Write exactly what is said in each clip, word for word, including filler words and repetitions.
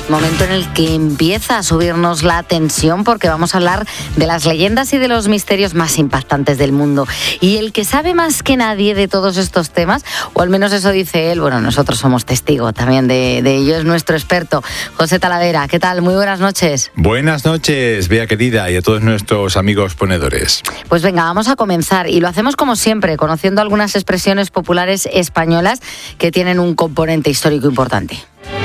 Momento en el que empieza a subirnos la tensión porque vamos a hablar de las leyendas y de los misterios más impactantes del mundo. Y el que sabe más que nadie de todos estos temas, o al menos eso dice él, bueno, nosotros somos testigos también de, de ello, es nuestro experto, José Talavera. ¿Qué tal? Muy buenas noches. Buenas noches, Bea querida, y a todos nuestros amigos ponedores. Pues venga, vamos a comenzar y lo hacemos como siempre, conociendo algunas expresiones populares españolas que tienen un componente histórico importante.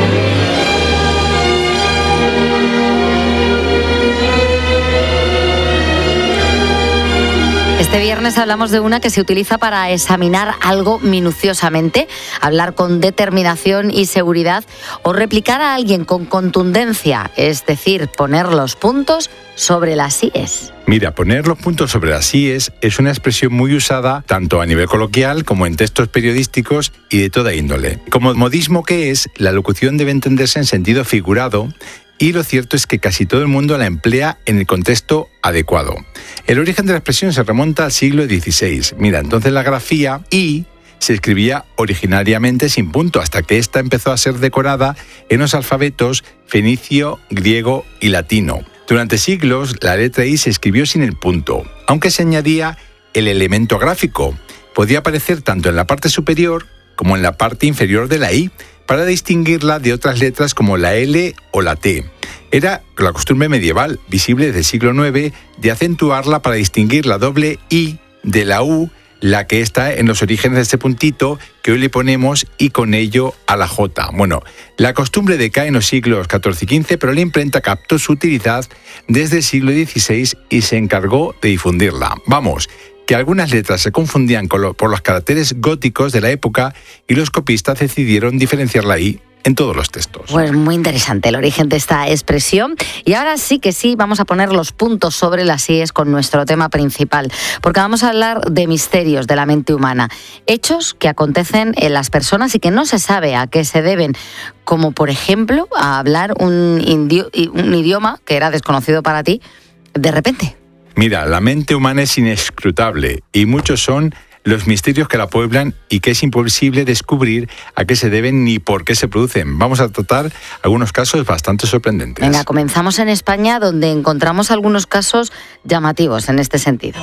Este viernes hablamos de una que se utiliza para examinar algo minuciosamente, hablar con determinación y seguridad o replicar a alguien con contundencia, es decir, poner los puntos sobre las íes. Mira, poner los puntos sobre las íes es una expresión muy usada tanto a nivel coloquial como en textos periodísticos y de toda índole. Como modismo que es, la locución debe entenderse en sentido figurado, y lo cierto es que casi todo el mundo la emplea en el contexto adecuado. El origen de la expresión se remonta al siglo dieciséis. Mira, entonces la grafía I se escribía originariamente sin punto, hasta que ésta empezó a ser decorada en los alfabetos fenicio, griego y latino. Durante siglos, la letra I se escribió sin el punto, aunque se añadía el elemento gráfico. Podía aparecer tanto en la parte superior como en la parte inferior de la I, para distinguirla de otras letras como la L o la T. Era la costumbre medieval, visible desde el siglo noveno, de acentuarla para distinguir la doble I de la U, la que está en los orígenes de este puntito que hoy le ponemos y con ello a la J. Bueno, la costumbre decae en los siglos catorce y quince, pero la imprenta captó su utilidad desde el siglo dieciséis y se encargó de difundirla. Vamos, que algunas letras se confundían con lo, por los caracteres góticos de la época y los copistas decidieron diferenciar la I en todos los textos. Pues muy interesante el origen de esta expresión. Y ahora sí que sí, vamos a poner los puntos sobre las íes con nuestro tema principal, porque vamos a hablar de misterios de la mente humana, hechos que acontecen en las personas y que no se sabe a qué se deben, como por ejemplo a hablar un, indio, un idioma que era desconocido para ti de repente. Mira, la mente humana es inescrutable y muchos son los misterios que la pueblan y que es imposible descubrir a qué se deben ni por qué se producen. Vamos a tratar algunos casos bastante sorprendentes. Venga, comenzamos en España, donde encontramos algunos casos llamativos en este sentido.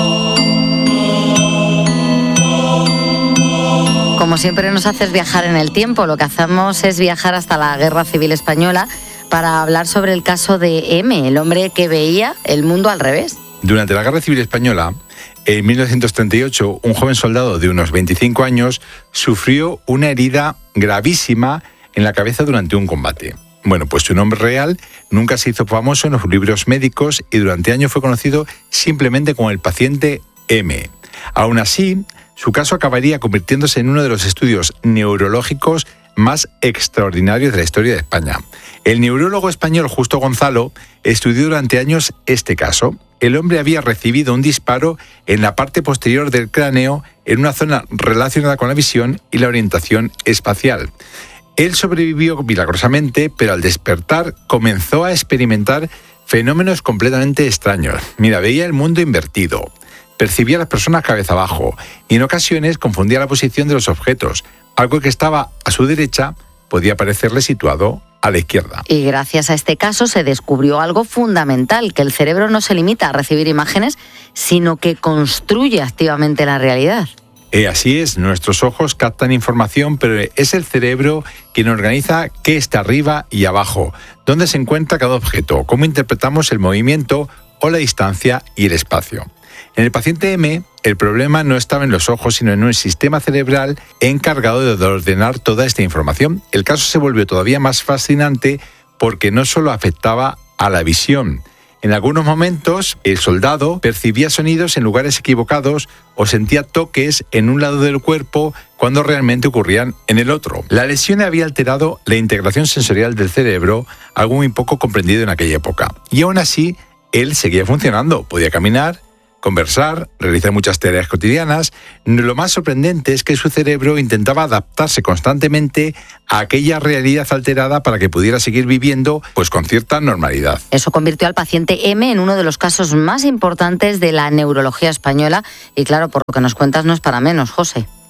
Como siempre nos haces viajar en el tiempo, lo que hacemos es viajar hasta la Guerra Civil Española para hablar sobre el caso de M, el hombre que veía el mundo al revés. Durante la Guerra Civil Española, en mil novecientos treinta y ocho, un joven soldado de unos veinticinco años sufrió una herida gravísima en la cabeza durante un combate. Bueno, pues su nombre real nunca se hizo famoso en los libros médicos y durante años fue conocido simplemente como el paciente M. Aún así, su caso acabaría convirtiéndose en uno de los estudios neurológicos más extraordinarios de la historia de España. El neurólogo español Justo Gonzalo estudió durante años este caso. El hombre había recibido un disparo en la parte posterior del cráneo en una zona relacionada con la visión y la orientación espacial. Él sobrevivió milagrosamente, pero al despertar comenzó a experimentar fenómenos completamente extraños. Mira, veía el mundo invertido, percibía a las personas cabeza abajo y en ocasiones confundía la posición de los objetos. Algo que estaba a su derecha podía parecerle situado a la izquierda. Y gracias a este caso se descubrió algo fundamental, que el cerebro no se limita a recibir imágenes, sino que construye activamente la realidad. Eh, así es, nuestros ojos captan información, pero es el cerebro quien organiza qué está arriba y abajo, dónde se encuentra cada objeto, cómo interpretamos el movimiento o la distancia y el espacio. En el paciente M, el problema no estaba en los ojos, sino en un sistema cerebral encargado de ordenar toda esta información. El caso se volvió todavía más fascinante porque no solo afectaba a la visión. En algunos momentos, el soldado percibía sonidos en lugares equivocados o sentía toques en un lado del cuerpo cuando realmente ocurrían en el otro. La lesión había alterado la integración sensorial del cerebro, algo muy poco comprendido en aquella época. Y aún así, él seguía funcionando, podía caminar, conversar, realizar muchas tareas cotidianas. Lo más sorprendente es que su cerebro intentaba adaptarse constantemente a aquella realidad alterada para que pudiera seguir viviendo pues con cierta normalidad. Eso convirtió al paciente M en uno de los casos más importantes de la neurología española y claro, por lo que nos cuentas no es para menos, José.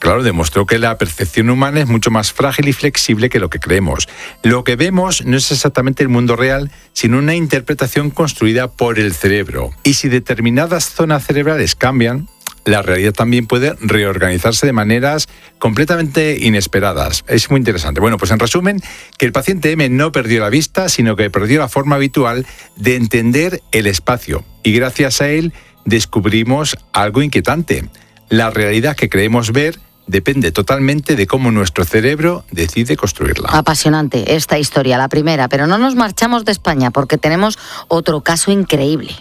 Claro, demostró que la percepción humana es mucho más frágil y flexible que lo que creemos. Lo que vemos no es exactamente el mundo real, sino una interpretación construida por el cerebro. Y si determinadas zonas cerebrales cambian, la realidad también puede reorganizarse de maneras completamente inesperadas. Es muy interesante. Bueno, pues en resumen, que el paciente M no perdió la vista, sino que perdió la forma habitual de entender el espacio. Y gracias a él descubrimos algo inquietante. La realidad que creemos ver depende totalmente de cómo nuestro cerebro decide construirla. Apasionante esta historia, la primera, pero no nos marchamos de España porque tenemos otro caso increíble.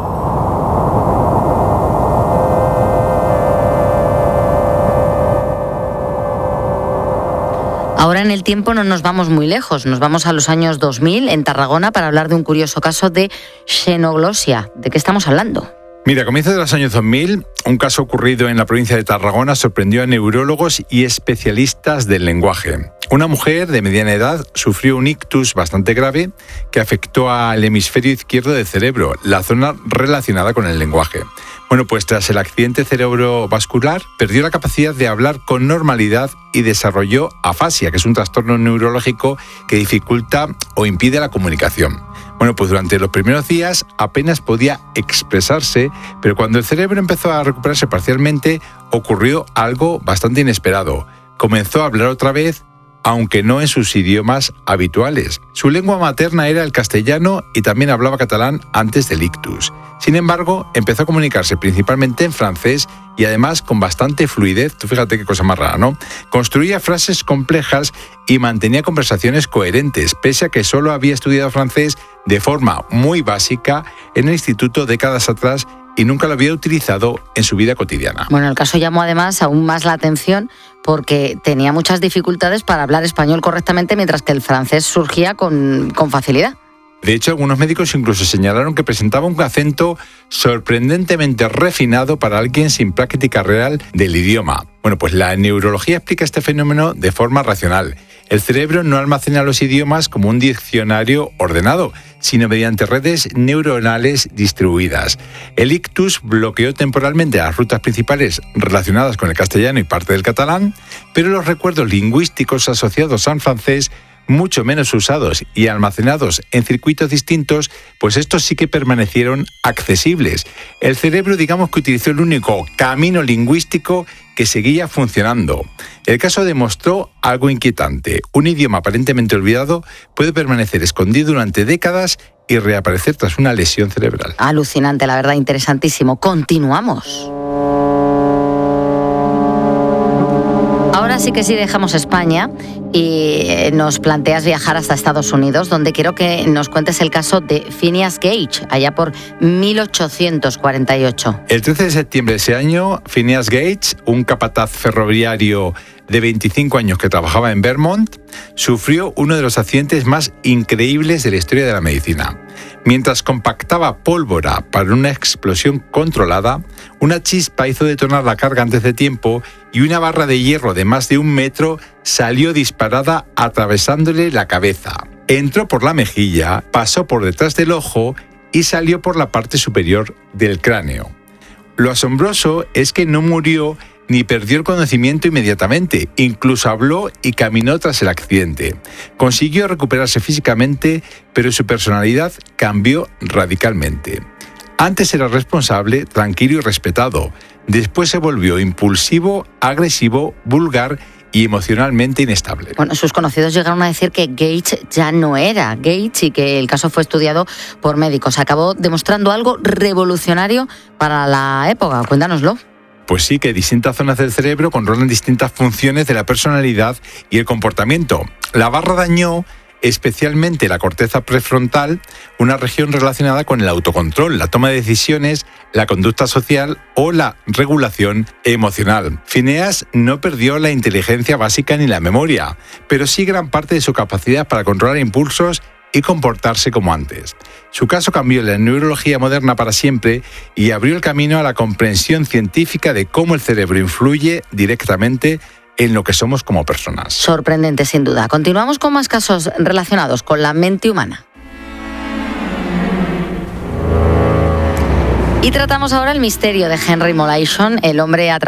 Ahora en el tiempo no nos vamos muy lejos, nos vamos a los años dos mil en Tarragona para hablar de un curioso caso de xenoglosia. ¿De qué estamos hablando? Mira, a comienzos de los años dos mil, un caso ocurrido en la provincia de Tarragona sorprendió a neurólogos y especialistas del lenguaje. Una mujer de mediana edad sufrió un ictus bastante grave que afectó al hemisferio izquierdo del cerebro, la zona relacionada con el lenguaje. Bueno, pues tras el accidente cerebrovascular, perdió la capacidad de hablar con normalidad y desarrolló afasia, que es un trastorno neurológico que dificulta o impide la comunicación. Bueno, pues durante los primeros días apenas podía expresarse, pero cuando el cerebro empezó a recuperarse parcialmente, ocurrió algo bastante inesperado. Comenzó a hablar otra vez, aunque no en sus idiomas habituales. Su lengua materna era el castellano y también hablaba catalán antes del ictus. Sin embargo, empezó a comunicarse principalmente en francés y además con bastante fluidez. Tú fíjate qué cosa más rara, ¿no? Construía frases complejas y mantenía conversaciones coherentes, pese a que solo había estudiado francés de forma muy básica en el instituto décadas atrás y nunca lo había utilizado en su vida cotidiana. Bueno, el caso llamó además aún más la atención porque tenía muchas dificultades para hablar español correctamente, mientras que el francés surgía con, con facilidad. De hecho, algunos médicos incluso señalaron que presentaba un acento sorprendentemente refinado para alguien sin práctica real del idioma. Bueno, pues la neurología explica este fenómeno de forma racional. El cerebro no almacena los idiomas como un diccionario ordenado, sino mediante redes neuronales distribuidas. El ictus bloqueó temporalmente las rutas principales relacionadas con el castellano y parte del catalán, pero los recuerdos lingüísticos asociados al francés, mucho menos usados y almacenados en circuitos distintos, pues estos sí que permanecieron accesibles. El cerebro, digamos que utilizó el único camino lingüístico que seguía funcionando. El caso demostró algo inquietante. Un idioma aparentemente olvidado puede permanecer escondido durante décadas y reaparecer tras una lesión cerebral. Alucinante, la verdad, interesantísimo. Continuamos. Ahora sí que sí dejamos España y nos planteas viajar hasta Estados Unidos, donde quiero que nos cuentes el caso de Phineas Gage, allá por mil ochocientos cuarenta y ocho. El trece de septiembre de ese año, Phineas Gage, un capataz ferroviario de veinticinco años que trabajaba en Vermont, sufrió uno de los accidentes más increíbles de la historia de la medicina. Mientras compactaba pólvora para una explosión controlada, una chispa hizo detonar la carga antes de tiempo y una barra de hierro de más de un metro salió disparada atravesándole la cabeza. Entró por la mejilla, pasó por detrás del ojo y salió por la parte superior del cráneo. Lo asombroso es que no murió ni perdió el conocimiento inmediatamente, incluso habló y caminó tras el accidente. Consiguió recuperarse físicamente, pero su personalidad cambió radicalmente. Antes era responsable, tranquilo y respetado. Después se volvió impulsivo, agresivo, vulgar y emocionalmente inestable. Bueno, sus conocidos llegaron a decir que Gage ya no era Gage y que el caso fue estudiado por médicos. Acabó demostrando algo revolucionario para la época. Cuéntanoslo. Pues sí, que distintas zonas del cerebro controlan distintas funciones de la personalidad y el comportamiento. La barra dañó especialmente la corteza prefrontal, una región relacionada con el autocontrol, la toma de decisiones, la conducta social o la regulación emocional. Phineas no perdió la inteligencia básica ni la memoria, pero sí gran parte de su capacidad para controlar impulsos y comportarse como antes. Su caso cambió la neurología moderna para siempre y abrió el camino a la comprensión científica de cómo el cerebro influye directamente en lo que somos como personas. Sorprendente, sin duda. Continuamos con más casos relacionados con la mente humana. Y tratamos ahora el misterio de Henry Molaison, el hombre atrapado